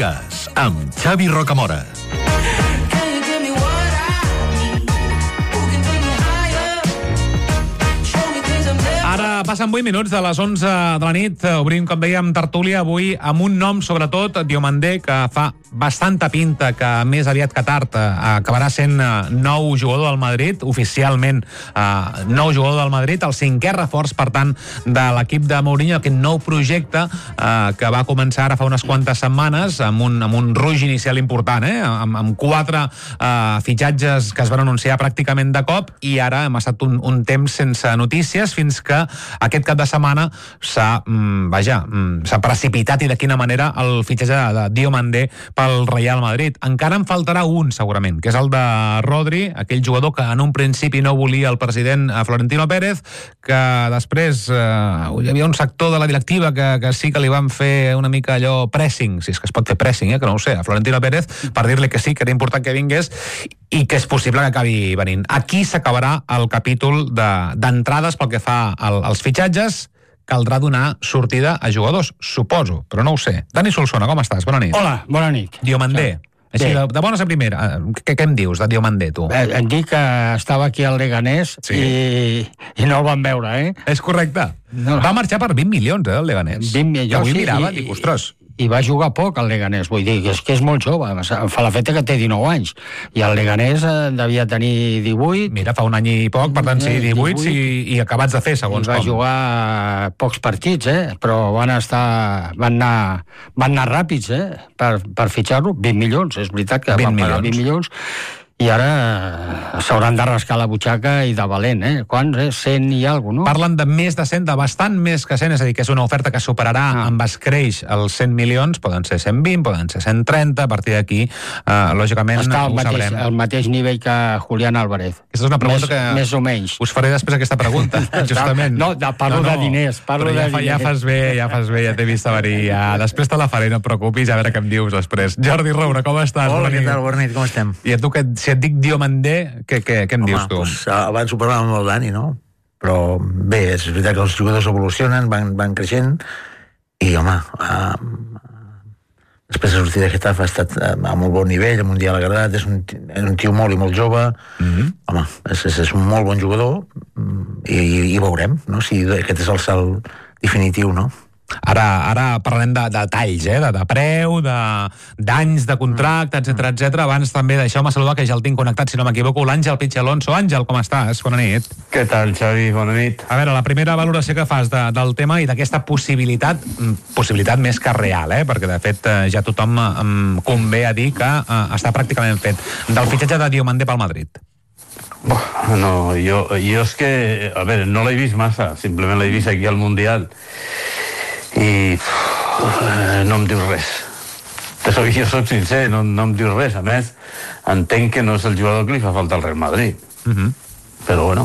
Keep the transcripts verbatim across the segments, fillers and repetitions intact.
Lligues, amb Xavi Rocamora. Ara passen vuit minuts de les onze de la nit. Obrim, com dèiem, tertúlia avui amb un nom, sobretot, Diomandé, que fa bastanta pinta que més aviat que tard acabarà sent nou jugador del Madrid, oficialment eh, nou jugador del Madrid, el cinquè reforç, per tant, de l'equip de Mourinho, aquest nou projecte eh, que va començar ara fa unes quantes setmanes amb un, amb un ruix inicial important, eh? amb, amb quatre eh, fitxatges que es van anunciar pràcticament de cop, i ara hem estat un, un temps sense notícies fins que aquest cap de setmana s'ha, mm, vaja, mm, s'ha precipitat, i de quina manera, el fitxatge de, de Diomandé pel Real Madrid. Encara en faltarà un, segurament, que és el de Rodri, aquell jugador que en un principi no volia el president Florentino Pérez, que després eh, hi havia un sector de la directiva que, que sí que li van fer una mica allò pressing, si és que es pot fer pressing, eh, que no ho sé, a Florentino Pérez, per dir-li que sí, que era important que vingués, i que és possible que acabi venint. Aquí s'acabarà el capítol d'entrades de, pel que fa al, als fitxatges. Caldrà donar sortida a jugadors, suposo, però no ho sé. Dani Solsona, com estàs? Bona nit. Hola, bona nit. Diomandé. Així, de, de bones a primera. Què, què em dius de Diomandé, tu? Eh, em dic que estava aquí al Leganés, sí. i, i no el van veure, eh? És correcte. No. Va marxar per vint milions, eh, el Leganés. vint milions, que avui sí, mirava, i, dic, ostres. I va jugar poc al Leganés, vull dir, que és que és molt jove, fa l'efecte que té dinou anys, i el Leganés eh, devia tenir divuit. Mira, fa un any i poc, per tant, sí, divuit, divuit i, i acabats de fer, segons com. Va jugar pocs partits, eh? Però van estar, van anar, van anar ràpids, eh? Per, per fitxar-lo, vint milions, és veritat que van pagar vint milions, i ara s'hauran de rascar la butxaca i de valent, eh? Quants, eh? cent i alguna cosa, no? Parlen de més de cent, de bastant més que cent, és a dir, que és una oferta que superarà ah. amb escreix els cent milions, poden ser cent vint, poden ser cent trenta, a partir d'aquí, eh, lògicament, està ho mateix, sabrem. al mateix nivell que Julián Álvarez. Aquesta és una pregunta més, que... Més o menys. Us faré després aquesta pregunta, justament. No, de, parlo no, no, de diners, parlo ja, de fa, diners. Ja fas bé, ja fas bé, ja t'he vist a venir, ja. Després te la faré, no et preocupis, a veure què em dius després. Jordi Roura, com estàs? Hola, què tal? Bona nit, com estem? I a tu, que, si et dic Diomandé, Què, què, què em Home, dius tu? Doncs, abans ho parlàvem amb el Dani, no? Però bé, és veritat que els jugadors evolucionen, van, van creixent, i home, uh, després de sortir de Getafe ha estat uh, a molt bon nivell, a Mundial agradat, és un, és un tio molt i molt jove, mm-hmm. home, és, és, és un molt bon jugador, i, i, i veurem, no? Si aquest és el salt definitiu, no? Ara, ara parlarem de, de detalls, eh? de, de preu, d'anys de, de contracte, etcètera, etcètera. Abans també deixeu-me saludar, que ja el tinc connectat, si no m'equivoco, l'Àngel Pitxi Alonso. Àngel, com estàs? Bona nit. Què tal, Xavi? Bona nit. A veure, la primera valoració que fas de, del tema i d'aquesta possibilitat, possibilitat més que real, eh? perquè de fet ja tothom em convé a dir que eh, està pràcticament fet, del fitxatge de Diomandé pel Madrid. No, jo, jo és que, a veure, no l'he vist massa, simplement l'he vist aquí al Mundial, i uh, no em diu res. Jo soc sincer, no, no em diu res. A més, entenc que no és el jugador que li fa falta al Real Madrid. Uh-huh. Però bueno,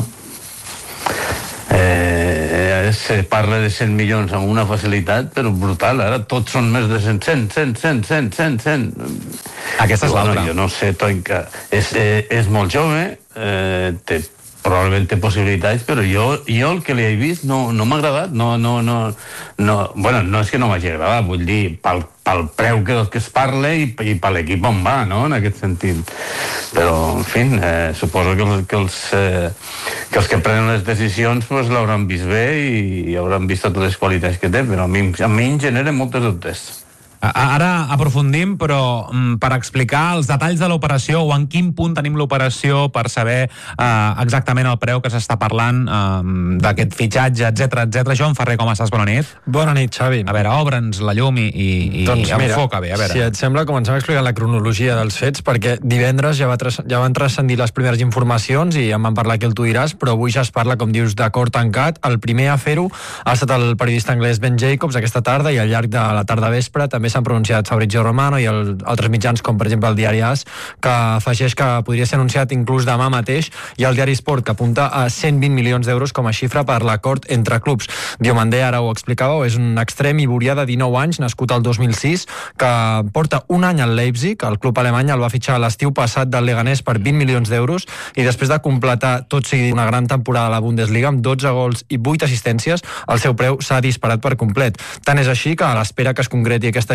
eh, se parla de cent milions amb una facilitat, però brutal. Ara tots són més de cent, cent, cent, cent, cent, cent, cent. Aquesta és l'altra. Bueno, jo no sé, que és, eh, és molt jove, eh, té probablement té possibilitats, però jo, jo el que li he vist no, no m'ha agradat, no, no, no, no, bueno, no és que no m'hagi agradat, vull dir, pel, pel preu que, que es parla i, i per l'equip on va, no?, en aquest sentit. Però, en fi, eh, suposo que els que, els, eh, que els que prenen les decisions pues, l'hauran vist bé i, i hauran vist totes les qualitats que té, però a mi, a mi em genera moltes dubtes. Ara aprofundim, però mm, per explicar els detalls de l'operació o en quin punt tenim l'operació per saber eh, exactament el preu que s'està parlant eh, d'aquest fitxatge, etcètera, etcètera. Joan Ferrer, com estàs? Bona nit. Bona nit, Xavi. A veure, obre'ns la llum i, i, doncs, i enfoca bé. A veure. Si et sembla, comencem explicant la cronologia dels fets, perquè divendres ja, va tras, ja van transcendir les primeres informacions i en van parlar que el tu diràs, però avui ja es parla, com dius, d'acord tancat. El primer a fer-ho ha estat el periodista anglès Ben Jacobs aquesta tarda, i al llarg de la tarda vespre també s'han pronunciat Fabrizio Romano i el, altres mitjans, com per exemple el diari As, que afegeix que podria ser anunciat inclús demà mateix, i el diari Sport, que apunta a cent vint milions d'euros com a xifra per l'acord entre clubs. Diomandé, ara ho explicàveu, és un extrem iborià de dinou anys, nascut al dos mil sis, que porta un any al Leipzig. El club alemany el va fitxar l'estiu passat del Leganés per vint milions d'euros, i després de completar tot seguit una gran temporada a la Bundesliga amb dotze gols i vuit assistències, el seu preu s'ha disparat per complet. Tant és així que, a l'espera que es concreti aquesta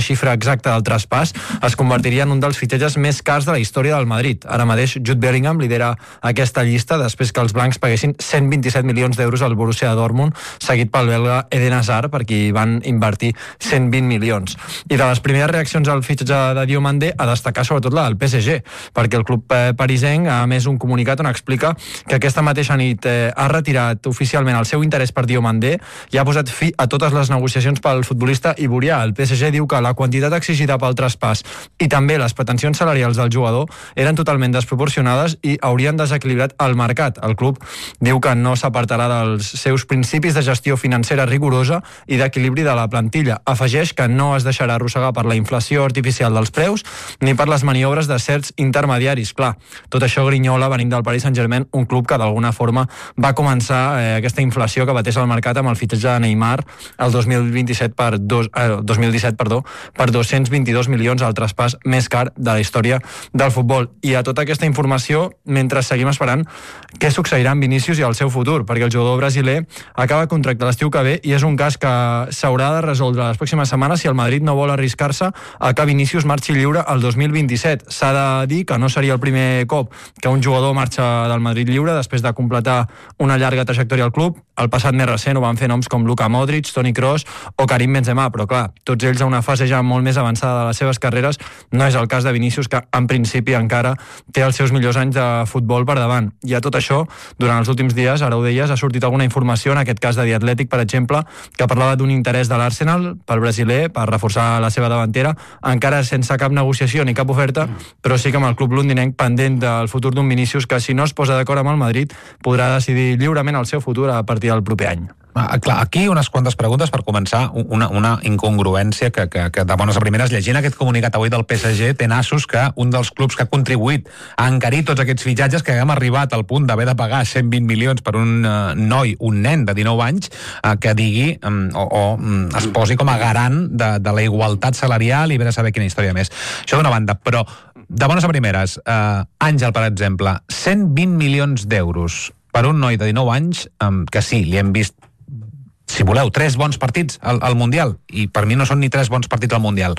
xifra exacta del traspàs, es convertiria en un dels fitxatges més cars de la història del Madrid. Ara mateix Jude Bellingham lidera aquesta llista després que els blancs paguessin cent vint-i-set milions d'euros al Borussia Dortmund, seguit pel belga Eden Hazard, per qui van invertir cent vint milions. I de les primeres reaccions al fitxatge de Diomandé, a destacar sobretot la del P S G, perquè el club parisenc ha emès un comunicat on explica que aquesta mateixa nit eh, ha retirat oficialment el seu interès per Diomandé i ha posat fi a totes les negociacions pel futbolista iborià. El P S G diu que la quantitat exigida pel traspàs i també les pretensions salarials del jugador eren totalment desproporcionades i haurien desequilibrat el mercat. El club diu que no s'apartarà dels seus principis de gestió financera rigorosa i d'equilibri de la plantilla. Afegeix que no es deixarà arrossegar per la inflació artificial dels preus ni per les maniobres de certs intermediaris. Clar, tot això grinyola venint del Paris Saint-Germain, un club que d'alguna forma va començar eh, aquesta inflació que bateix al mercat amb el fitxatge de Neymar el dos mil vint-i-set per dos, eh, dos mil disset, perdó, per dos-cents vint-i-dos milions, el traspàs més car de la història del futbol. I a tota aquesta informació, mentre seguim esperant què succeirà amb Vinícius i el seu futur, perquè el jugador brasiler acaba contracte l'estiu que ve i és un cas que s'haurà de resoldre les pròximes setmanes si el Madrid no vol arriscar-se a que Vinícius marxi lliure el dos mil vint-i-set. S'ha de dir que no seria el primer cop que un jugador marxa del Madrid lliure després de completar una llarga trajectòria al club. El passat més recent ho van fer noms com Luka Modric, Toni Kroos o Karim Benzema, però clar, tots ells a una fase ja molt més avançada de les seves carreres. No és el cas de Vinícius, que en principi encara té els seus millors anys de futbol per davant. I a tot això, durant els últims dies, ara ho deies, ha sortit alguna informació, en aquest cas de The Athletic, per exemple, que parlava d'un interès de l'Arsenal pel brasiler per reforçar la seva davantera, encara sense cap negociació ni cap oferta, però sí que amb el club londinenc pendent del futur d'un Vinícius que, si no es posa d'acord amb el Madrid, podrà decidir lliurement el seu futur a partir del proper any. Ah, clar, aquí unes quantes preguntes per començar. Una, una incongruència que, que, que de bones a primeres, llegint aquest comunicat avui del P S G, té nassos que un dels clubs que ha contribuït a encarir tots aquests fitxatges, que haguem arribat al punt d'haver de pagar cent vint milions per un uh, noi, un nen de dinou anys, uh, que digui um, o, o um, es posi com a garant de, de la igualtat salarial i ve a saber quina història més. Això d'una banda, però de bones a primeres, uh, Àngel, per exemple, cent vint milions d'euros per un noi de dinou anys, um, que sí, li hem vist, si voleu, tres bons partits al, al Mundial, i per mi no són ni tres bons partits al Mundial,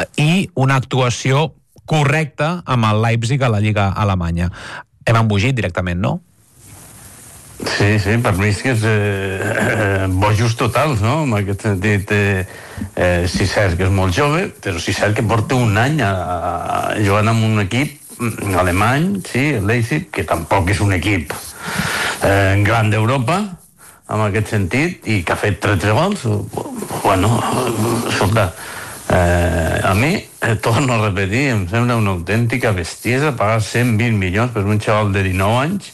i una actuació correcta amb el Leipzig a la Lliga Alemanya. Hem embogit directament, no? Sí, sí, per mi és que és eh, bojos totals, no? En aquest sentit, eh, eh, sí cert que és molt jove, però sí cert que porta un any a, a, jugant amb un equip alemany, sí, el Leipzig, que tampoc és un equip eh, gran d'Europa, en aquest sentit, i que ha fet tretze gols. Bueno, escolta, eh, a mi, eh, torno a repetir, em sembla una autèntica bestiesa pagar cent vint milions per un xaval de dinou anys,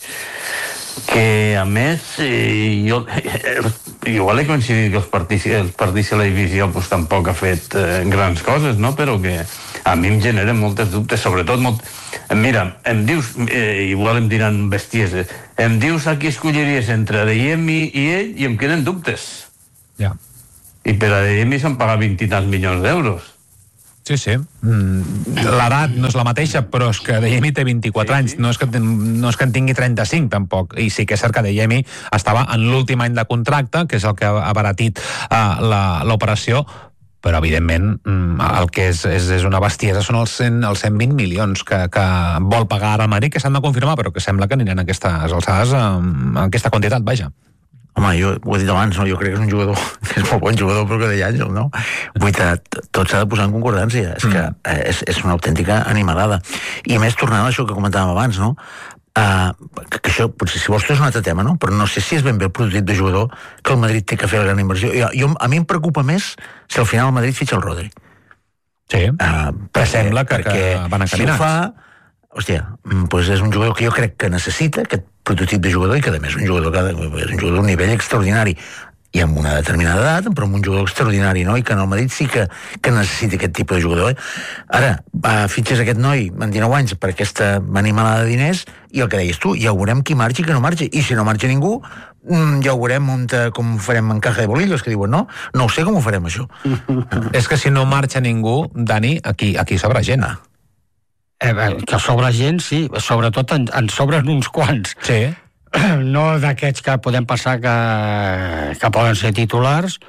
que a més eh, jo, eh, igual he coincidit que els partits, els partits de la divisió pues, tampoc ha fet eh, grans coses, no? Però que a mi em generen moltes dubtes, sobretot molt... Mira, em dius, eh, igual em diran bestieses, em dius a qui escolliries entre Adeyemi i ell i em queden dubtes. Ja. I per Adeyemi s'han pagat vint i tants milions d'euros. Sí, sí. Mm, l'edat no és la mateixa, però és que Adeyemi té vint-i-quatre sí, anys, sí. No, és que, no és que en tingui trenta-cinc, tampoc. I sí que és cert que Adeyemi estava en l'últim any de contracte, que és el que ha abaratit uh, l'operació, però evidentment el que és, és, és una bestiesa són els, cent, els cent vint milions que, que vol pagar ara el Madrid, que s'han de confirmar, però que sembla que aniran a aquestes alçades amb aquesta quantitat, vaja. Home, jo ho he dit abans, no? Jo crec que és un jugador que és molt bon jugador, però que deia Àngel, no? Vull dir, tot s'ha de posar en concordància. És que mm. és, és una autèntica animalada. I a més, tornant a això que comentàvem abans, no? Uh, que, que això, potser si vols, és un altre tema, no? Però no sé si és ben bé el prototip de jugador que el Madrid té que fer la gran inversió. Jo, jo, a mi em preocupa més si al final el Madrid fitxa el Rodri. Sí, uh, perquè sembla que, que van encaminats. Si ho fa, hòstia, doncs és un jugador que jo crec que necessita aquest prototip de jugador i que a més és un jugador que és un jugador d'un nivell extraordinari i amb una determinada edat, però amb un jugador extraordinari, no? I que en el Madrid sí que, que necessita aquest tipus de jugador. Eh? Ara, uh, fitxes aquest noi amb dinou anys per aquesta animalada de diners i el que deies tu, ja veurem qui marxa i qui no marxa. I si no marxa ningú, ja ho veurem on, com farem en caja de bolillos, que diuen, no? No ho sé com ho farem, això. És que si no marxa ningú, Dani, aquí, aquí sobra gent. Eh, que sobra gent, sí. Sobretot en, en sobren uns quants. Sí. No d'aquests que podem passar que, que poden ser titulars,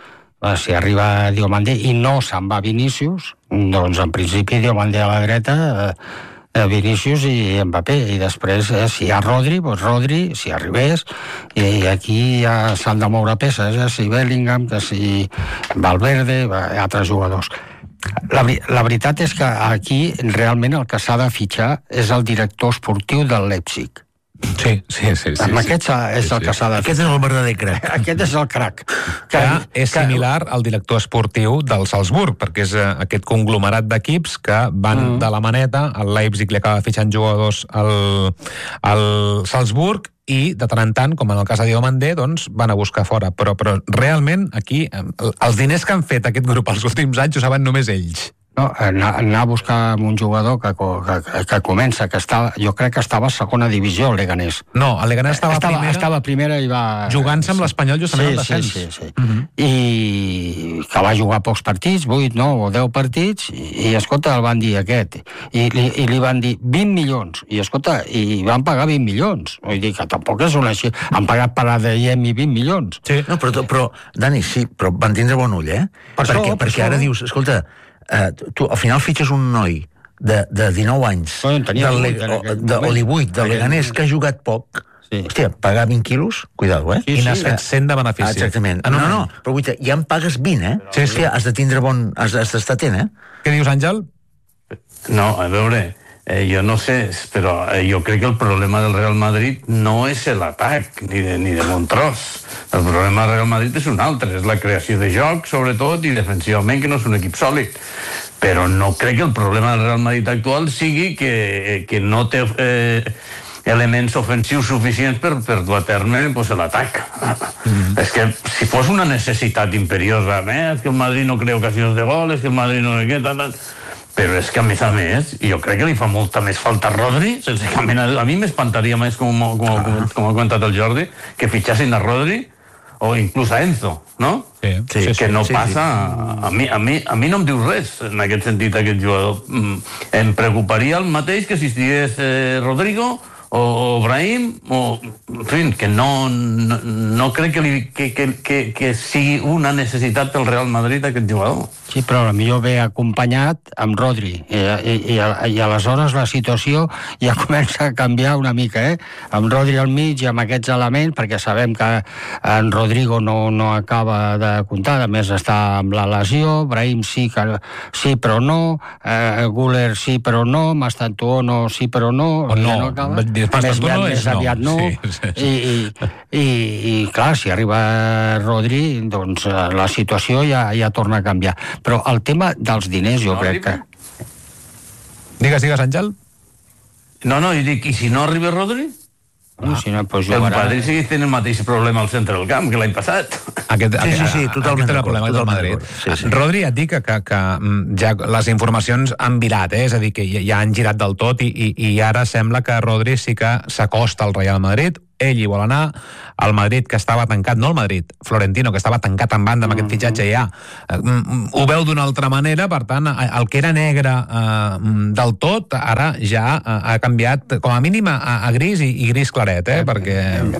si arriba Diomandé i no se'n va Vinícius, doncs en principi Diomandé a la dreta, eh, Vinícius i Mbappé, i després eh, si hi ha Rodri, doncs Rodri, si arribés, i aquí ja s'han de moure peces, eh, si Bellingham, que si Valverde, i altres jugadors. La, la veritat és que aquí realment el que s'ha de fitxar és el director esportiu del Leipzig. Sí, sí, sí. sí amb aquest és el que s'ha de fer. Aquest és el verdader crac. Aquest és el crac. Que, que és similar al director esportiu del Salzburg, perquè és uh, aquest conglomerat d'equips que van mm. de la maneta, el Leipzig li acaba fitxant jugadors al, al Salzburg, i de tant en tant, com en el cas de Diomandé, doncs van a buscar fora. Però, però realment aquí, els diners que han fet aquest grup els últims anys ho saben només ells. No, anar, anar a buscar un jugador que, que, que comença, que està, jo crec que estava a segona divisió, el Leganés. No, el Leganés estava, estava primera... Estava primera i va... Jugant-se amb l'Espanyol justament al descens. Sí, sí, sí. Uh-huh. I que va jugar pocs partits, vuit, nou o deu partits, i, i escolta, el van dir aquest. I, i, i li van dir vint milions. I escolta, i van pagar vint milions. Vull dir que tampoc és una xifra. Han pagat per A D M i vint milions. Sí. No, però, però, Dani, sí, però van tindre bon ull, eh? Per perquè això, per perquè això. Ara dius, escolta, Uh, tu al final fitxes un noi de, de dinou anys no, del, divuit, o, de, o divuit, de Leganés, que ha jugat poc. Sí. Hòstia, pagar vint quilos, cuidado, eh? Sí, I n'has sí, fet cent de benefici. Ah, exactament. Ah, no, no, no, però vull dir, ja em pagues vint, eh? Sí, sí. Hòstia, has de tindre bon... has, has d'estar atent, eh? Què dius, Àngel? No, a veure, eh, jo no sé, però eh, jo crec que el problema del Real Madrid no és l'atac, ni de, ni de bon tros. El problema del Real Madrid és un altre, és la creació de joc, sobretot, i defensivament, que no és un equip sòlid. Però no crec que el problema del Real Madrid actual sigui que, que no té eh, elements ofensius suficients per, per dur a terme pues, l'atac. Mm. És que si fos una necessitat imperiosa, eh, és que el Madrid no crea ocasions de gol, és que el Madrid no sé què, tal, tal. Però és que, a més a més, jo crec que li fa molta més falta a Rodri, sense cap mena de... A mi m'espantaria més, com, com, com, com ha comentat el Jordi, que fitxassin a Rodri o inclús a Enzo, no? Sí, sí, sí, que no sí, passa... sí. A, mi, a, mi, a mi no em diu res, en aquest sentit, aquest jugador. Mm, em preocuparia el mateix que si estigués eh, Rodrigo o, o Brahim, o... En fi, que no, no, no crec que, li, que, que, que, que sigui una necessitat pel Real Madrid aquest jugador. Sí, però potser ve acompanyat amb Rodri i, i, i, i aleshores la situació ja comença a canviar una mica, eh? Amb Rodri al mig i amb aquests elements, perquè sabem que en Rodrigo no, no acaba de comptar, a més està amb la lesió, Brahim sí, que, sí però no, eh, Güler sí però no, Mastantuono sí però no, o no, no acaba. Més, més aviat no, no. Sí, sí, sí. I, i, i, i clar, si arriba Rodri, doncs la situació ja, ja torna a canviar. Però el tema dels diners, jo no crec arriba. que... Digues, digues, Àngel. No, no, i dic, i si no arriba Rodri? Ah, si no, pues el Madrid segueix tenint el mateix problema al centre del camp que l'any passat. Aquest, sí, sí, sí, totalment aquest era el problema del Madrid. Sí, sí. Rodri, et dic que, que, que ja les informacions han virat, eh? És a dir, que ja han girat del tot i, i, i ara sembla que Rodri sí que s'acosta al Real Madrid. Ell hi vol anar, el Madrid que estava tancat, no el Madrid, Florentino que estava tancat en banda amb mm-hmm. aquest fitxatge ja, eh, ho veu d'una altra manera, per tant el que era negre eh, del tot ara ja eh, ha canviat com a mínim a, a gris i, i gris claret, eh, perquè...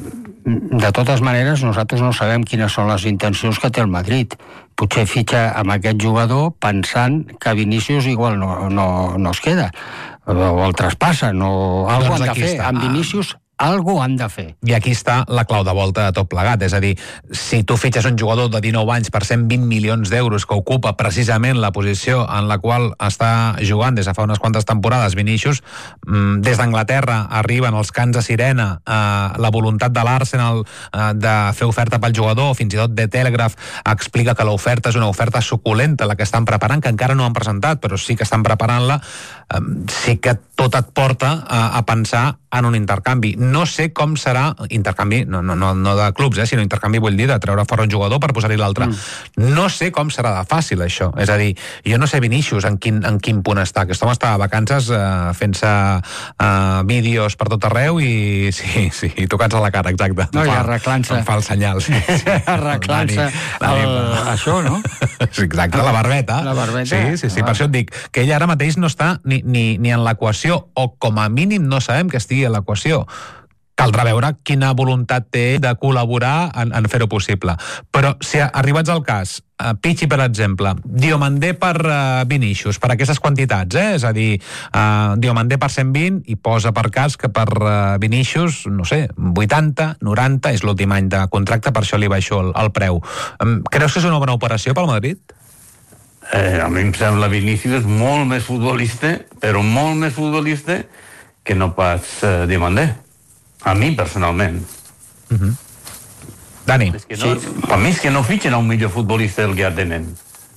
De totes maneres, nosaltres no sabem quines són les intencions que té el Madrid. Potser fitxa amb aquest jugador pensant que Vinícius igual no, no, no es queda, o el traspassen, o alguna cosa han de fer. Està. Amb Vinícius algo han de fer. I aquí està la clau de volta de tot plegat, és a dir, si tu fitxes un jugador de dinou anys per cent vint milions d'euros que ocupa precisament la posició en la qual està jugant des de fa unes quantes temporades Vinícius, des d'Anglaterra arriben els cants de sirena, eh, la voluntat de l'Arsenal eh, de fer oferta pel jugador, fins i tot The Telegraph explica que l'oferta és una oferta suculenta, la que estan preparant, que encara no han presentat, però sí que estan preparant-la, eh, sí que tot et porta a, a pensar en un intercanvi. No sé com serà, intercanvi, no, no, no de clubs, eh, sinó intercanvi vull dir, de treure fora un jugador per posar-hi l'altre. Mm. No sé com serà de fàcil, això. És a dir, jo no sé Vinícius en quin, en quin punt està. Aquest home està a vacances eh, fent-se eh, vídeos per tot arreu i sí, sí, i tocant-se la cara, exacte. No, i arreglant-se. Em fa el senyal, sí. sí. Arreglant-se això, no? Sí, exacte, la barbeta. La barbeta. Sí, sí, sí, per això et dic que ell ara mateix no està ni, ni, ni en l'equació, o com a mínim no sabem que estigui a l'equació. caldrà veure quina voluntat té de col·laborar en, en fer-ho possible. Però si arribats al cas, uh, Pichi, per exemple, Diomandé per uh, Vinícius, per aquestes quantitats, eh? És a dir, uh, Diomandé per cent vint i posa per cas que per uh, Vinícius, no sé, vuitanta, noranta, és l'últim any de contracte, per això li baixo el, el preu. Um, creus que és una bona operació pel Madrid? Eh, a mi em sembla Vinícius molt més futbolista, però molt més futbolista que no pas uh, Diomandé. A mi, personalment. Uh-huh. Dani. És que no, sí. Per mi és que no fitxen a un millor futbolista del que ja tenen.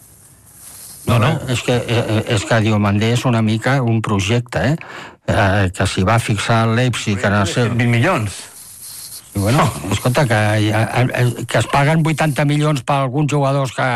No, no. És que, és que Diomandé és una mica un projecte, eh? eh que s'hi va fixar Leipzig en el seu... vint milions. I bueno, escolta, que, que es paguen vuitanta milions per alguns jugadors que,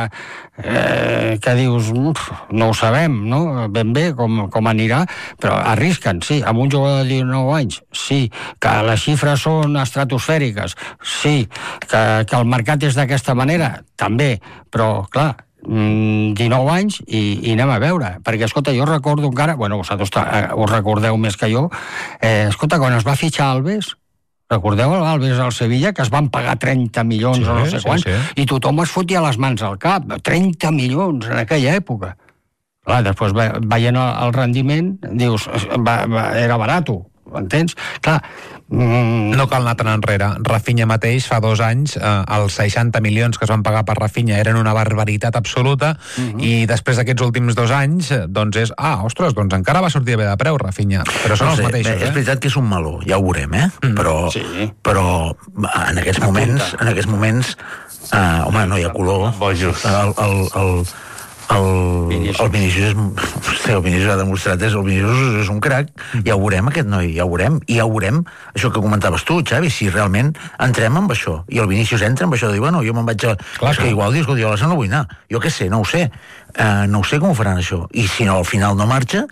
eh, que dius, uf, no ho sabem, no? Ben bé com, com anirà, però arrisquen, sí, amb un jugador de dinou anys, sí, que les xifres són estratosfèriques, sí, que, que el mercat és d'aquesta manera, també, però, clar, dinou anys i, i anem a veure, perquè, escolta, jo recordo encara, bueno, vosaltres ho recordeu més que jo, eh, escolta, quan es va fitxar Alves, recordeu l'Alves al Sevilla, que es van pagar trenta milions sí, o no sé sí, quants, sí. I tothom es fotia les mans al cap. trenta milions en aquella època. Clar, després veient el, el rendiment, dius, va, va, era barato, entens? Clar, mm... no cal anar tan enrere. Rafinha mateix, fa dos anys, eh, els seixanta milions que es van pagar per Rafinha eren una barbaritat absoluta, uh-huh. I després d'aquests últims dos anys, doncs és, ah, ostres, doncs encara va sortir bé de preu, Rafinha. Però són no sé, els mateixos, bé, eh? És veritat que és un meló, ja ho veurem, eh? Mm. Però, sí. però en aquests moments, en aquests moments, eh, home, no hi ha color. Bojos. El, el, el, el, Vinícius. el Vinícius és, el Vinícius ha demostrat és, el Vinícius és un crac, ja ho veurem aquest noi, ja ho veurem, i ja ho veurem això que comentaves tu, Xavi, si realment entrem amb això, i el Vinícius entra amb això de dir, bueno, jo me'n vaig a... Clar, és que igual dius, jo a l'Arsenal no vull anar, jo què sé, no ho sé, uh, no ho sé com ho faran això, i si no al final no marxa,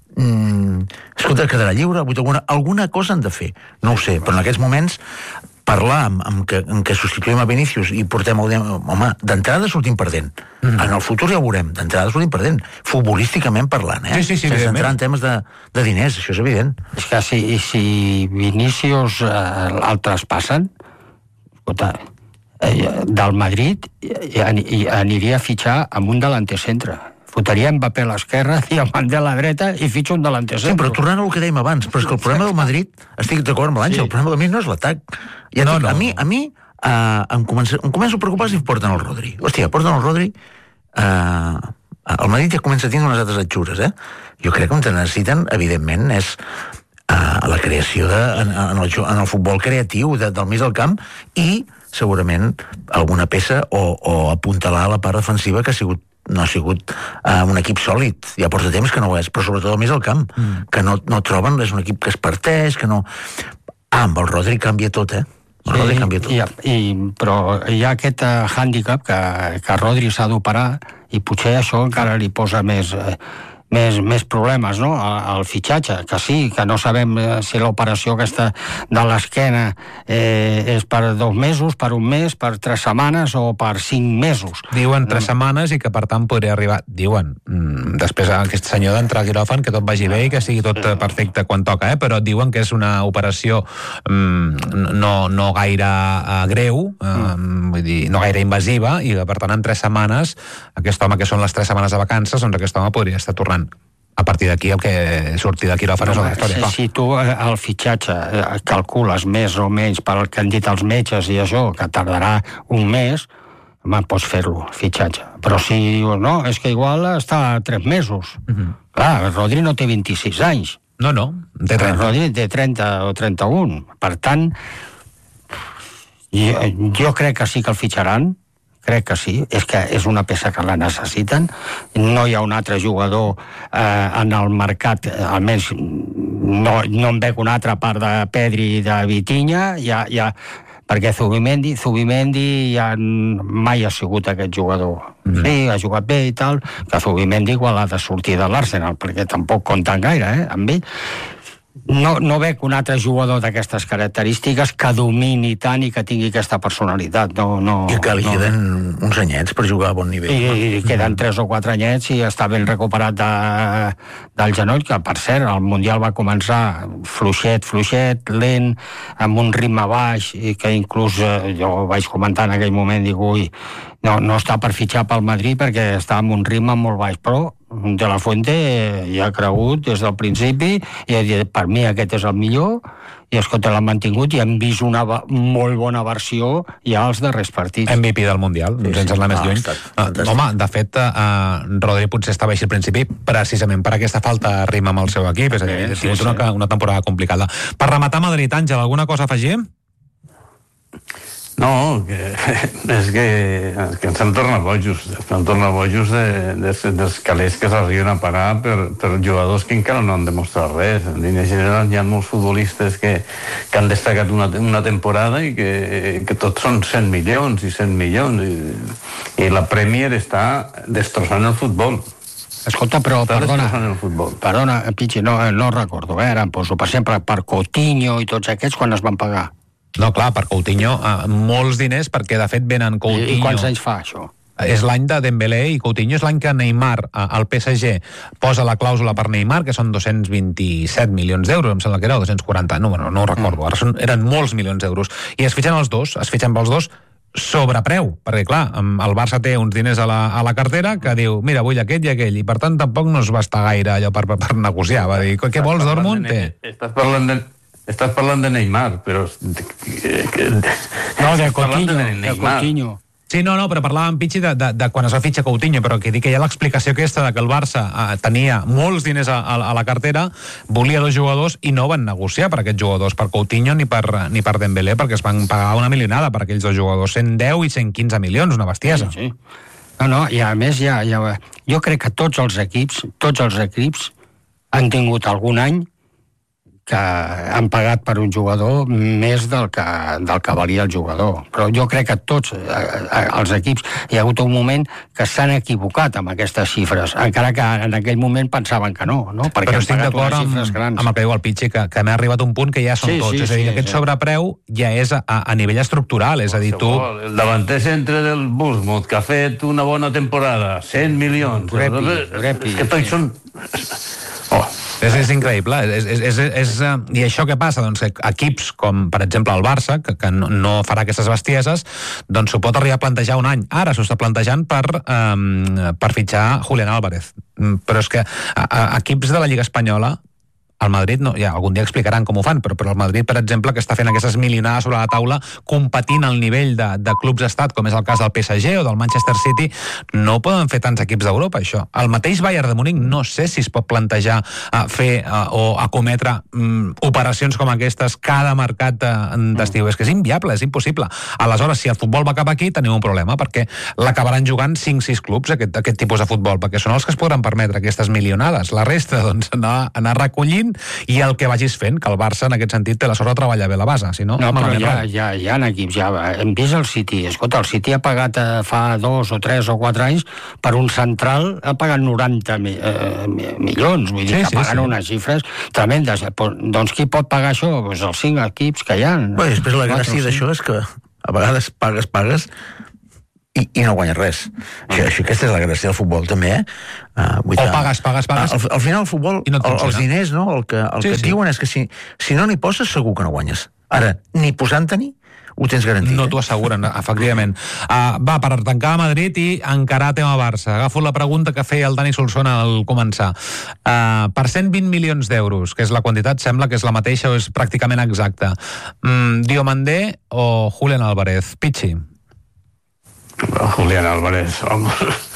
mm, escolta, quedarà lliure, alguna, alguna cosa han de fer, no ho sé, però en aquests moments parlar amb, amb, que, amb que substituïm a Vinícius i portem el... Home, d'entrada sortim perdent. Mm. En el futur ja ho veurem. D'entrada sortim perdent. Futbolísticament parlant, eh? Sí, sí, sí, sense entrar en temes de, de diners, això és evident. És que si, si Vinícius eh, el traspassen, escolta, eh, del Madrid eh, aniria a fitxar amb un delanter centre. Fotria Mbappé a l'esquerra, Diomandé a la dreta i fitxa un delanter centre. Sí, però tornant al que dèiem abans, però és que el problema del Madrid, estic d'acord amb l'Àngel, sí. El problema del Madrid no és l'atac. Ja no, dic, no. A mi, a mi uh, em, comença, em començo a preocupar si porten el Rodri. Hòstia, porten el Rodri... Uh, el Madrid ja comença a tenir unes altres atxures, eh? Jo crec que el que necessiten, evidentment, és uh, la creació de, en, en, el, en el futbol creatiu de, del mig del camp i, segurament, alguna peça o, o apuntalar a la part defensiva que ha sigut no ha sigut uh, un equip sòlid, ja porta temps que no ho és, però sobretot més al camp, mm. que no, no troben, és un equip que es parteix, que no... Ah, amb el Rodri canvia tot, eh? El sí, Rodri canvia tot. I, i, però hi ha aquest uh, hàndicap que, que Rodri s'ha d'operar i potser això encara li posa més... Eh, Més, més problemes, no?, al fitxatge, que sí, que no sabem si l'operació aquesta de l'esquena eh, és per dos mesos, per un mes, per tres setmanes o per cinc mesos. Diuen tres setmanes i que, per tant, podria arribar... Diuen, mm, després aquest senyor d'entrar al quiròfan, que tot vagi bé i que sigui tot perfecte quan toca, eh? Però diuen que és una operació mm, no, no gaire uh, greu, uh, vull dir, no gaire invasiva, i que, per tant, en tres setmanes, aquest home, que són les tres setmanes de vacances, doncs aquest home podria estar tornant. A partir d'aquí el que surti de quiròfan és una història. Si, si tu el fitxatge calcules més o menys pel que han dit els metges i això, que tardarà un mes, home, pots fer-lo, el fitxatge. Però si dius, no, és que igual està tres mesos. Uh-huh. Clar, el Rodri no té vint-i-sis anys. No, no, té trenta. El Rodri té trenta o trenta-un. Per tant, jo, jo crec que sí que el fitxaran, crec que sí, és que és una peça que la necessiten, no hi ha un altre jugador eh, en el mercat, almenys no, no en veig un altre part de Pedri i de Vitinha, ja, ja, perquè Zubimendi, Zubimendi ja mai ha sigut aquest jugador. Mm. Sí, ha jugat bé i tal, que Zubimendi igual ha de sortir de l'Arsenal, perquè tampoc compten gaire, eh, amb ell. no, no veig un altre jugador d'aquestes característiques que domini tant i que tingui aquesta personalitat. No, no, I que li no. queden uns anyets per jugar a bon nivell. I, i queden tres o quatre anyets i està ben recuperat de, del genoll, que per cert el Mundial va començar fluixet, fluixet, lent, amb un ritme baix, i que inclús eh, jo vaig comentar en aquell moment, dic, ui, no, no està per fitxar pel Madrid perquè està amb un ritme molt baix, però De La Fuente hi ha cregut des del principi i ha dit, per mi aquest és el millor, i escolta, l'han mantingut i hem vist una molt bona versió ja als darrers partits. M V P del Mundial, sí, sense anar sí. més ah, lluny. Uh, home, de fet, uh, Rodri potser estava així al principi precisament per aquesta falta de ritme amb el seu equip, és a dir, ha sigut sí, sí. una, una temporada complicada. Per rematar Madrid, Àngel, alguna cosa a afegir? No, que, és que, que ens han tornat bojos, ens han tornat bojos de, de, dels calés que s'arriben a pagar per, per jugadors que encara no han demostrat res. En línia general hi ha molts futbolistes que, que han destacat una, una temporada i que, que tots són cent milions i cent milions i, i la Premier està destrossant el futbol. Escolta, però, està perdona, el futbol. perdona, Pichi, no, no recordo, eh? Ara em poso, per exemple, per Coutinho i tots aquests, quan es van pagar? No, clar, per Coutinho, uh, molts diners, perquè de fet venen Coutinho... I, i quants anys fa, això? És l'any de Dembélé i Coutinho, és l'any que Neymar, al P S G, posa la clàusula per Neymar, que són dos-cents vint-i-set milions d'euros, em sembla que era, o dos-cents quaranta, no, bueno, no ho recordo, ara són, eren molts milions d'euros. I es fitxen els dos, es fitxen pels dos sobrepreu, perquè clar, el Barça té uns diners a la, a la cartera que diu, mira, vull aquest i aquell, i per tant tampoc no es va estar gaire allò per, per, per negociar, va dir, què vols, Dortmund? Té. Estàs parlant de... Estàs parlant de Neymar, però... No, de Coutinho, de, de Coutinho. Sí, no, no, però parlàvem, Pichi, de, de, de quan es va fitxar Coutinho, però que dic que hi ha l'explicació aquesta de que el Barça eh, tenia molts diners a, a, a la cartera, volia dos jugadors i no van negociar per aquests jugadors, per Coutinho ni per, ni per Dembélé, perquè es van pagar una milionada per aquells dos jugadors, cent deu i cent quinze milions, una bestiesa. Sí, sí. No, no, i a més, ja, ja, jo crec que tots els equips, tots els equips han tingut algun any que han pagat per un jugador més del que, del que valia el jugador. Però jo crec que tots els equips hi ha hagut un moment que s'han equivocat amb aquestes xifres, encara que en aquell moment pensaven que no, no? Perquè però estic d'acord amb, amb el que diu el Pichi, que, que m'ha arribat un punt que ja són sí, tots, sí, és a dir, sí, aquest sí. sobrepreu ja és a, a nivell estructural, és a dir, tu... El davanter centre del Bournemouth, que ha fet una bona temporada, cent milions... Repi, repi, és que tots són... Oh. És, és increïble, és, és, és, és, i això què passa? Doncs equips com, per exemple, el Barça, que, que no, no farà aquestes bestieses, doncs s'ho pot arribar a plantejar un any. Ara s'ho està plantejant per, um, per fitxar Julián Álvarez. Però és que a, a, equips de la Lliga Espanyola, el Madrid, no, ja, algun dia explicaran com ho fan, però, però el Madrid, per exemple, que està fent aquestes milionades sobre la taula, competint al nivell de, de clubs d'estat, com és el cas del P S G o del Manchester City, no poden fer tants equips d'Europa, això. El mateix Bayern de Múnich no sé si es pot plantejar a fer a, o acometre um, operacions com aquestes cada mercat d'estiu. És que és inviable, és impossible. Aleshores, si el futbol va cap aquí, tenim un problema, perquè l'acabaran jugant cinc sis clubs, aquest, aquest tipus de futbol, perquè són els que es podran permetre aquestes milionades. La resta, doncs, anar, anar recollint i el que vagis fent, que el Barça en aquest sentit té la sort de treballar bé la base, si no... No, però ja, ja, ja hi ha equips, ja hem vist el City, escolta, el City ha pagat eh, fa dos o tres o quatre anys per un central, ha pagat noranta mi, eh, milions, vull dir sí, que sí, paguen sí. unes xifres tremendes. Doncs qui pot pagar això? Pues els cinc equips que hi ha. Bé, després la gràcia d'això és que a vegades pagues, pagues I, i no guanyes res. Això, això, aquesta és la gràcia del futbol, també, eh? Uh, o pagues, pagues, pagues. Al, al final, el futbol, no el, els diners, no? El que, el sí, que et sí. diuen és que si, si no n'hi poses, segur que no guanyes. Ara, ni posant-te-n'hi, ho tens garantit. No t'ho asseguren, efectivament. Uh, va, per tancar a Madrid i encarar tema Barça. Agafo la pregunta que feia el Dani Solsona al començar. Uh, per cent vint milions d'euros, que és la quantitat, sembla que és la mateixa o és pràcticament exacta. Mm, Diomandé o Julián Álvarez? Pichi. Julián Álvarez, home.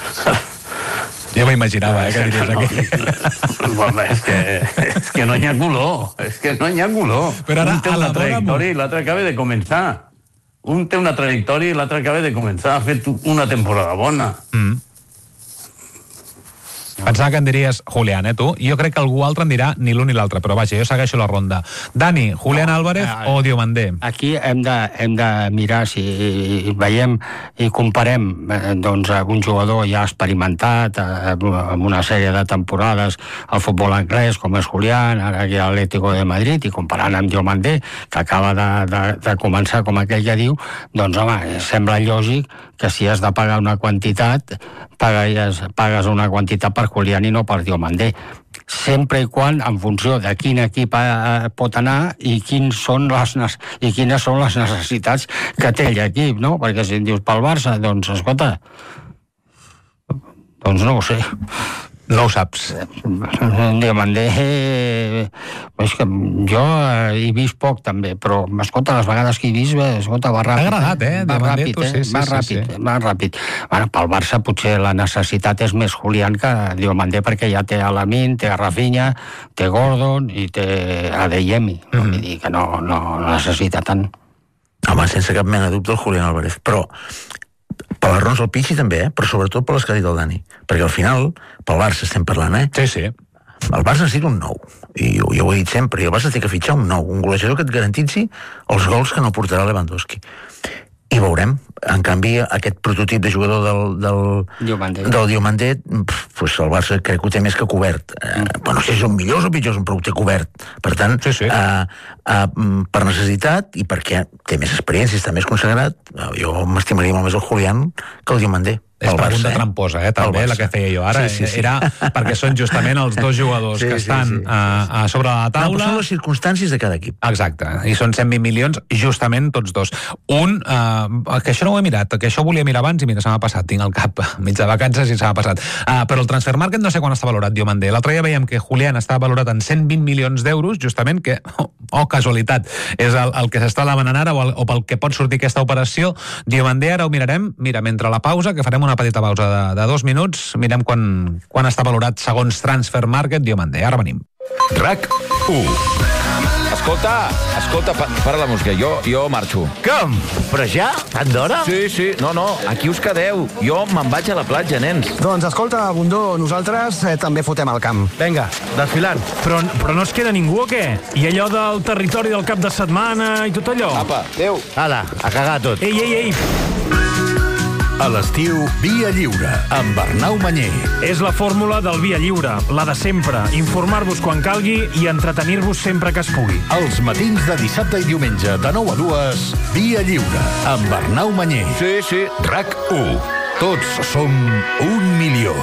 Jo m'imaginava, eh, que diries aquí. Home, és que, és que no hi ha color, és que no hi ha color. Però ara, un té una trajectòria i l'altre acaba de començar. Un té una trajectòria i l'altre acaba de començar. Ha fet una temporada bona. Mm. Pensava que em diries Julián, eh, tu? Jo crec que algú altre em dirà ni l'un ni l'altre, però vaja, jo segueixo la ronda. Dani, Julián Álvarez no, o Diomandé? Aquí hem de, hem de mirar si veiem i comparem eh, doncs, un jugador ja experimentat eh, amb una sèrie de temporades al futbol anglès, com és Julián, ara aquí a l'Atlético de Madrid, i comparant amb Diomandé, que acaba de, de, de començar, com aquell que diu, doncs, home, sembla lògic que si has de pagar una quantitat, pagues, pagues una quantitat per Julián i no per Diomandé. Sempre i quan en funció de quin equip eh, pot anar i, quins són les, i quines són les necessitats que té l'equip, no? Perquè si em dius pel Barça, doncs, escolta, doncs no ho sé. No ho saps. Diomandé, eh, és que jo he vist poc també, però escolta, les vegades que he vist, escolta, va ràpid. T'ha agradat, eh? Va ràpid, tu, sí, eh? sí, va sí, ràpid, sí. va ràpid. Bueno, pel Barça potser la necessitat és més Julián que Diomandé, perquè ja té a Lamine, té a Rafinha, té Gordon i té a Adeyemi. Mm-hmm. Vull dir que no, no necessita tant. Home, sense cap mena de dubte el Julián Álvarez, però per les raons del Pichi també, eh? Però sobretot per les que ha dit el Dani, perquè al final pel Barça estem parlant, eh? Sí, sí. El Barça necessita un nou, i jo, jo ho he dit sempre, i el Barça té que fitxar un nou, un golejador que et garantitzi els gols que no portarà Lewandowski. I veurem. En canvi, aquest prototip de jugador del, del Diomandé, del Diomandé pues el Barça crec que ho té més que cobert. Eh, però no sé si són millors o pitjors, però ho té cobert. Per tant, sí, sí. Eh, eh, per necessitat i perquè té més experiència, està més consagrat, jo m'estimaria molt més el Julián que el Diomandé. És pregunta eh? tramposa, eh, també, la que feia jo ara. Sí, sí, sí. Era perquè són justament els dos jugadors sí, que estan sí, sí, sí. A, a sobre la taula. No, són les circumstàncies de cada equip. Exacte, i són cent vint milions justament tots dos. Un, eh, que això no ho he mirat, que això ho volia mirar abans i mira, se m'ha passat, tinc el cap mig de vacances i se m'ha passat. Uh, però el transfer market no sé quan està valorat Diomandé. L'altre dia veiem que Julián està valorat en cent vint milions d'euros, justament que, oh, oh casualitat, és el, el que s'està demanant ara o, el, o pel que pot sortir aquesta operació. Diomandé ara ho mirarem, mira, mentre la pausa, que farem una petita pausa de, de dos minuts, mirem quan, quan està valorat segons Transfer Market Diomandé. Ara venim. RAC u. Escolta, escolta, pa, para la música, jo, jo marxo. Com? Però ja? Tant d'hora? Sí, sí, no, no, aquí us quedeu. Jo me'n vaig a la platja, nens. Doncs escolta, Bundó, nosaltres eh, també fotem al camp. Vinga, desfilant. Però, però no es queda ningú o què? I allò del territori del cap de setmana i tot allò? Apa, adéu. Ala, a cagar tot. Ei, ei, ei. A l'estiu, Via Lliure, amb Arnau Manyer. És la fórmula del Via Lliure, la de sempre. Informar-vos quan calgui i entretenir-vos sempre que es pugui. Els matins de dissabte i diumenge, de nou a dues, Via Lliure, amb Arnau Manyer. Sí, sí. RAC u. Tots som un milió.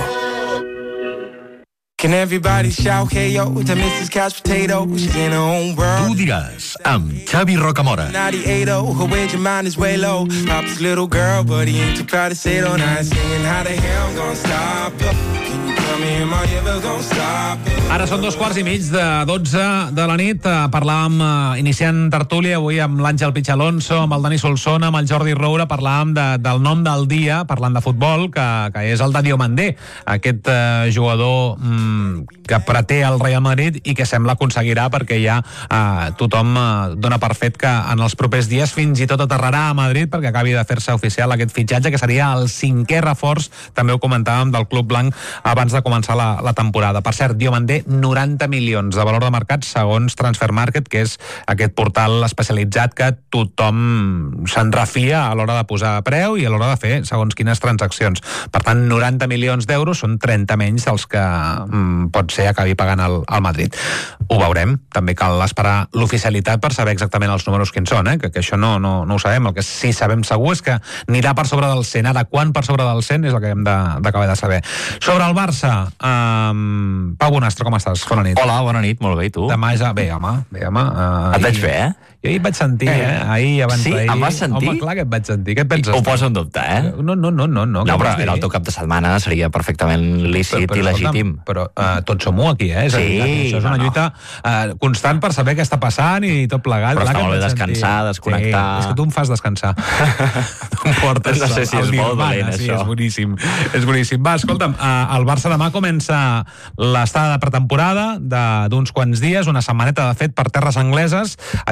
Can everybody shout hey yo to missus Couch Potato? She's in her own world. Tu diràs, amb Xavi Rocamora. ninety-eight oh, her wage of mine is way low. Papa's little girl, but he ain't too proud to say it on night. Singing how the hell I'm gonna stop it? Can you tell me am I ever gonna stop it? Ara són dos quarts i mig de dotze de la nit. Parlàvem, eh, iniciant tertúlia, avui amb l'Àngel Pichalonso, amb el Dani Solsona, amb el Jordi Roura, parlàvem de, del nom del dia, parlant de futbol, que, que és el de Diomandé, aquest eh, jugador mm, que preté el Real Madrid i que sembla aconseguirà, perquè ja eh, tothom eh, dona per fet que en els propers dies fins i tot aterrarà a Madrid perquè acabi de fer-se oficial aquest fitxatge, que seria el cinquè reforç, també ho comentàvem, del Club Blanc abans de començar la, la temporada. Per cert, Diomandé, noranta milions de valor de mercat segons Transfer Market, que és aquest portal especialitzat que tothom se'n refia a l'hora de posar preu i a l'hora de fer segons quines transaccions. Per tant, noranta milions d'euros són trenta menys dels que mm, pot ser acabi pagant el, el Madrid. Ho veurem. També cal esperar l'oficialitat per saber exactament els números quins són, eh? que, que això no, no, no ho sabem. El que sí sabem segur és que anirà per sobre del cent. Ara, quan per sobre del cent és el que hem d'acabar de, de saber. Sobre el Barça, um, Pau Bonastre, com estàs? Bona nit. Hola, bona nit, molt bé, i tu? Demà ja... Bé, home, bé, home. Uh, Et vaig fer, eh? Jo ahir et vaig sentir, eh? Ahir, abans sí? d'ahir. Em vas sentir? Home, clar que et vaig sentir. Què et penses? Ho poso en dubte, eh? No, no, no, no. No, no però era el teu cap de setmana, seria perfectament lícit però, però, i legítim. Però uh, tots som-ho aquí, eh? És sí, dir, això és una no, lluita uh, constant per saber què està passant i tot plegat. Però està molt bé descansar, desconnectar... Sí, és que tu em fas descansar. Tu em portes no sé si és molt dolent, sí, això. És boníssim. És boníssim. Va, escolta'm, uh, el Barça demà comença l'estada de pretemporada d'uns quants dies, una setmaneta, de fet, per terres angleses. Allà jugarà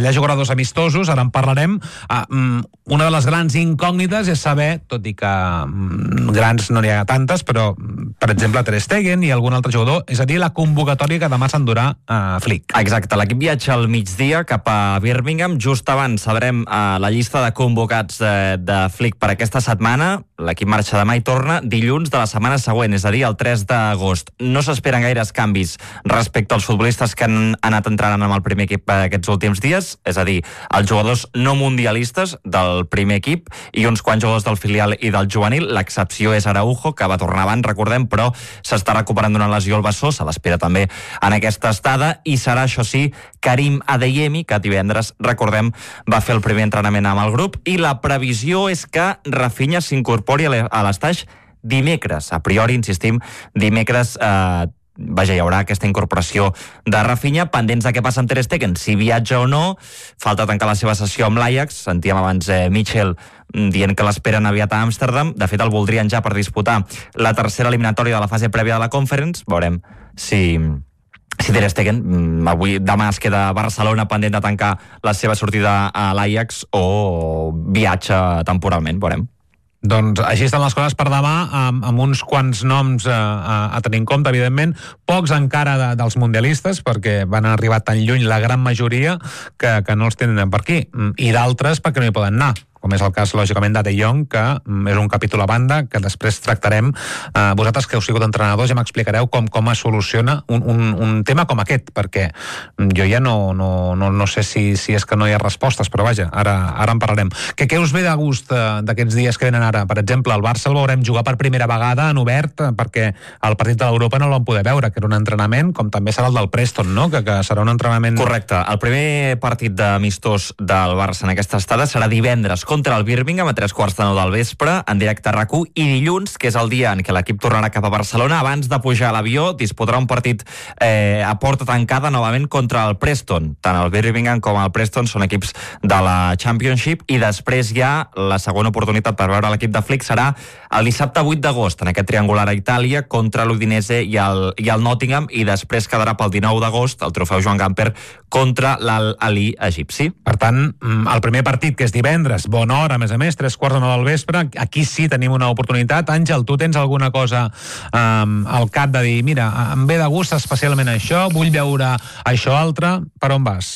dos amistosos, ara en parlarem. Uh, una de les grans incògnites és saber, tot i que um, grans no n'hi ha tantes, però, per exemple, Ter Stegen i algun altre jugador, és a dir, la convocatòria que demà s'endurà a uh, Flick. Exacte, l'equip viatja al migdia cap a Birmingham. Just abans sabrem uh, la llista de convocats uh, de Flick per aquesta setmana. L'equip marxa demà i torna dilluns de la setmana següent, és a dir, el tres d'agost. No s'esperen gaires canvis respecte als futbolistes que han anat entrant amb el primer equip aquests últims dies, és a dir, els jugadors no mundialistes del primer equip i uns quants jugadors del filial i del juvenil. L'excepció és Araujo, que va tornar abans, recordem, però s'està recuperant d'una lesió al bessó, se l'espera també en aquesta estada, i serà, això sí, Karim Adeyemi, que divendres, recordem, va fer el primer entrenament amb el grup, i la previsió és que Rafinha s'incorpori a l'estaix dimecres. A priori, insistim, dimecres eh, vaja, hi haurà aquesta incorporació de Rafinha, pendents de què passa amb Ter Stegen, si viatja o no. Falta tancar la seva sessió amb l'Ajax. Sentíem abans eh, Michel dient que l'esperen aviat a Amsterdam. De fet, el voldrien ja per disputar la tercera eliminatòria de la fase prèvia de la Conference. Veurem si... si Ter Stegen, avui, demà es queda a Barcelona pendent de tancar la seva sortida a l'Ajax o viatja temporalment, veurem. Doncs així estan les coses per demà, amb, amb uns quants noms a, a, a tenir en compte, evidentment, pocs encara de, dels mundialistes, perquè van arribar tan lluny la gran majoria que, que no els tenen per aquí, i d'altres perquè no hi poden anar, com és el cas, lògicament, de De Jong, que és un capítol a banda, que després tractarem. Eh, vosaltres, que heu sigut entrenadors, ja m'explicareu com, com es soluciona un, un, un tema com aquest, perquè jo ja no, no, no, no sé si, si és que no hi ha respostes, però vaja, ara, ara en parlarem. Que què us ve de gust d'aquests dies que venen ara? Per exemple, el Barça el veurem jugar per primera vegada en obert, perquè el partit de l'Europa no el vam poder veure, que era un entrenament, com també serà el del Preston, no? Que, que serà un entrenament... Correcte. El primer partit d'amistós del Barça en aquesta estada serà divendres contra el Birmingham a tres quarts de nou del vespre, en directe a RAC u, i dilluns, que és el dia en què l'equip tornarà cap a Barcelona, abans de pujar a l'avió, disputarà un partit eh, a porta tancada novament contra el Preston. Tant el Birmingham com el Preston són equips de la Championship, i després ja la segona oportunitat per veure l'equip de Flick serà el dissabte vuit d'agost, en aquest triangular a Itàlia, contra l'Udinese i el, i el Nottingham, i després quedarà pel dinou d'agost el trofeu Joan Gamper contra l'Al-Ahly egipci. Per tant, el primer partit, que és divendres, bona hora, a més a més, tres quarts de nou del vespre, aquí sí tenim una oportunitat. Àngel, tu tens alguna cosa um, al cap de dir, mira, em ve de gust especialment això, vull veure això altre, per on vas?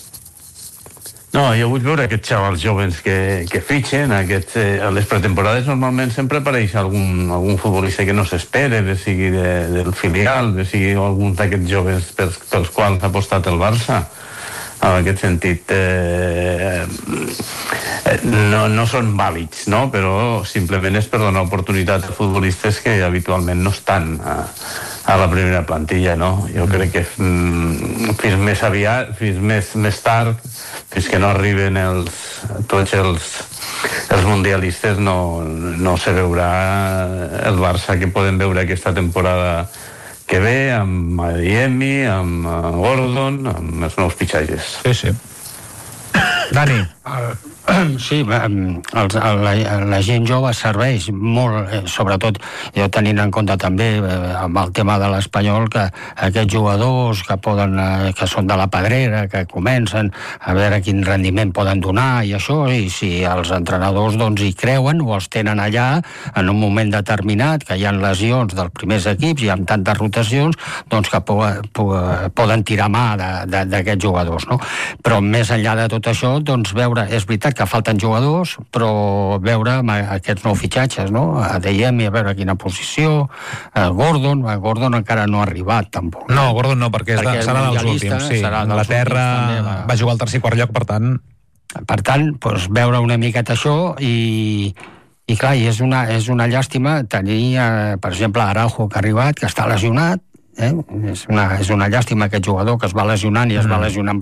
No, jo vull veure aquests xavals joves que, que fitxen. Aquests, eh, a les pretemporades normalment sempre apareix algun, algun futbolista que no s'espera, de sigui de, del filial, de sigui algun d'aquests joves pels, pels quals ha apostat el Barça. En aquest sentit, eh, no, no són vàlids, no? Però simplement és per donar oportunitat a futbolistes que habitualment no estan a, a la primera plantilla, no? Jo crec que mm, fins més aviat, fins més, més tard, fins que no arriben els, tots els, els mundialistes, no, no se veurà el Barça que podem veure aquesta temporada que ve, amb Adeyemi, amb Gordon, amb els nous fitxatges. Sí, sí. Dani. Sí, els, la, la gent jove serveix molt, eh, sobretot jo tenint en compte també eh, amb el tema de l'Espanyol, que aquests jugadors que poden, eh, que són de la pedrera, que comencen a veure quin rendiment poden donar i això, i si els entrenadors doncs hi creuen o els tenen allà en un moment determinat, que hi ha lesions dels primers equips i amb tantes rotacions, doncs que po, po, poden tirar mà d'aquests jugadors, no? Però més enllà de tot això, doncs veure, és veritat que falten jugadors, però veure aquests nous fitxatges, no? Adeyemi, a veure quina posició, Gordon, Gordon encara no ha arribat, tampoc. No, Gordon no, perquè, perquè de, serà dels últims, sí. L'Anglaterra va... va jugar al tercer i quart lloc, per tant... Per tant, doncs, veure una miqueta això i... I clar, i és una, és una llàstima tenir, eh, per exemple, Araujo, que ha arribat, que està lesionat, eh? És una, és una llàstima aquest jugador que es va lesionant i es mm. va lesionant